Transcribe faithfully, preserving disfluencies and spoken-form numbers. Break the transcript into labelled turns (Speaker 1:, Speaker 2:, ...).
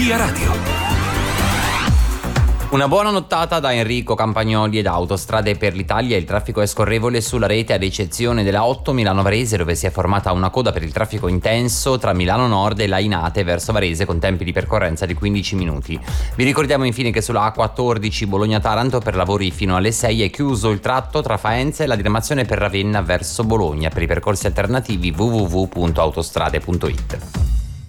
Speaker 1: Via Radio.
Speaker 2: Una buona nottata da Enrico Campagnoli ed Autostrade per l'Italia. Il traffico è scorrevole sulla rete ad eccezione della otto Milano-Varese, dove si è formata una coda per il traffico intenso tra Milano Nord e Lainate verso Varese con tempi di percorrenza di quindici minuti. Vi ricordiamo infine che sulla A quattordici Bologna-Taranto per lavori fino alle sei è chiuso il tratto tra Faenza e la diramazione per Ravenna verso Bologna. Per i percorsi alternativi w w w punto autostrade punto i t.